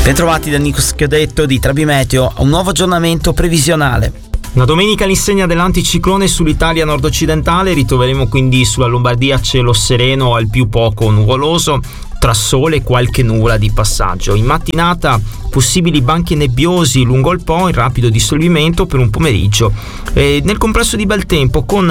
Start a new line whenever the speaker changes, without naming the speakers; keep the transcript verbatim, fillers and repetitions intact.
Bentrovati da Nico Schiodetto di Trebimeteo a un nuovo aggiornamento previsionale.
La domenica all'insegna dell'anticiclone sull'Italia nord-occidentale, ritroveremo quindi sulla Lombardia cielo sereno al più poco nuvoloso, tra sole e qualche nuvola di passaggio. In mattinata possibili banchi nebbiosi lungo il Po in rapido dissolvimento per un pomeriggio. E nel complesso di bel tempo con